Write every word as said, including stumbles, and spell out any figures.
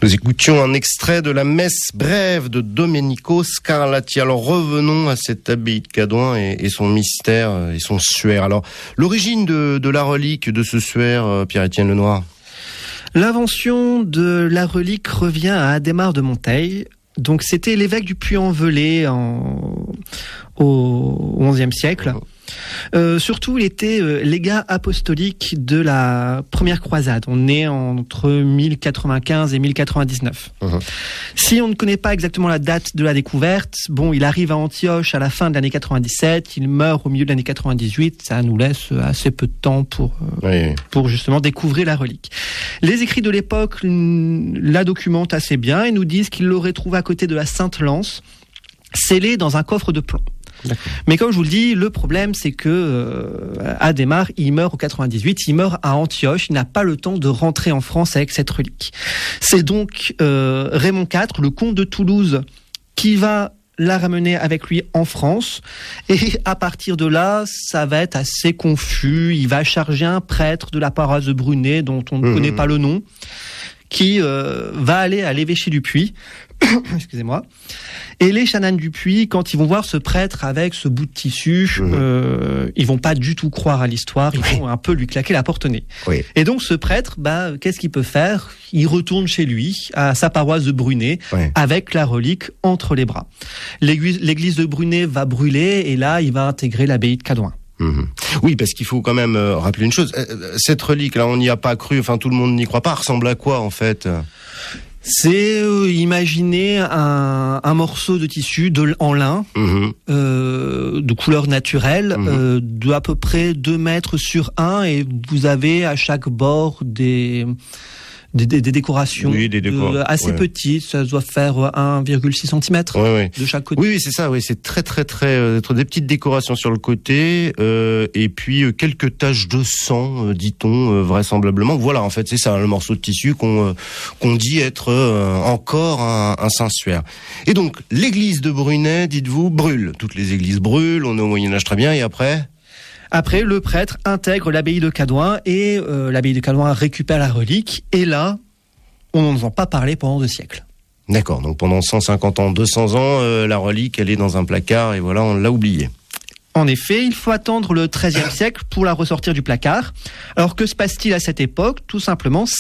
Nous écoutions un extrait de la messe brève de Domenico Scarlatti. Alors revenons à cette abbaye de Cadouin et, et son mystère et son suaire. Alors l'origine de, de la relique de ce suaire, Pierre-Étienne Lenoir? L'invention de la relique revient à Adhémar de Monteil. Donc c'était l'évêque du Puy-en-Velay en, au onzième siècle. Euh, surtout, il était euh, légat apostolique de la première croisade. On est entre mille quatre-vingt-quinze et mille quatre-vingt-dix-neuf. Uh-huh. Si on ne connaît pas exactement la date de la découverte, bon, il arrive à Antioche à la fin de l'année quatre-vingt-dix-sept, il meurt au milieu de l'année quatre-vingt-dix-huit. Ça nous laisse assez peu de temps pour euh, oui. pour justement découvrir la relique. Les écrits de l'époque la documentent assez bien et nous disent qu'il l'aurait trouvé à côté de la Sainte Lance, scellée dans un coffre de plomb. D'accord. Mais comme je vous le dis, le problème c'est que euh, Adhémar, il meurt au quatre-vingt-dix-huit, il meurt à Antioche, il n'a pas le temps de rentrer en France avec cette relique. C'est donc euh, Raymond quatre, le comte de Toulouse, qui va la ramener avec lui en France, et à partir de là, ça va être assez confus. Il va charger un prêtre de la paroisse de Brunet, dont on ne mmh. connaît pas le nom, qui euh, va aller à l'évêché du Puy, excusez-moi, et les chanoines du Puy, quand ils vont voir ce prêtre avec ce bout de tissu, mmh. euh, ils vont pas du tout croire à l'histoire, ils oui. vont un peu lui claquer la porte au nez. Oui. Et donc ce prêtre, bah, qu'est-ce qu'il peut faire? Il retourne chez lui, à sa paroisse de Brunet, oui. avec la relique entre les bras. L'église, l'église de Brunet va brûler, et là, il va intégrer l'abbaye de Cadouin. Mmh. Oui, parce qu'il faut quand même euh, rappeler une chose. Euh, cette relique, là, on n'y a pas cru, enfin tout le monde n'y croit pas. Elle ressemble à quoi, en fait? C'est euh, imaginer un, un morceau de tissu de, en lin, mmh. euh, de couleur naturelle, mmh. euh, de à peu près deux mètres sur un, et vous avez à chaque bord des... Des, des, des décorations oui, des décor... de, assez ouais. petites, ça doit faire un virgule six centimètres ouais, ouais. de chaque côté. Oui, oui, c'est ça, oui, c'est très très très euh, des petites décorations sur le côté euh, et puis euh, quelques taches de sang, euh, dit-on euh, vraisemblablement. Voilà, en fait, c'est ça, le morceau de tissu qu'on euh, qu'on dit être euh, encore un, un Saint-Suaire. Et donc, l'église de Brunet, dites-vous, brûle. Toutes les églises brûlent. On est au Moyen Âge, très bien. Et après? Après, le prêtre intègre l'abbaye de Cadouin et euh, l'abbaye de Cadouin récupère la relique. Et là, on n'en entend pas parler pendant deux siècles. D'accord, donc pendant cent cinquante ans, deux cents ans, euh, la relique, elle est dans un placard et voilà, on l'a oubliée. En effet, il faut attendre le treizième siècle pour la ressortir du placard. Alors que se passe-t-il à cette époque? Tout simplement,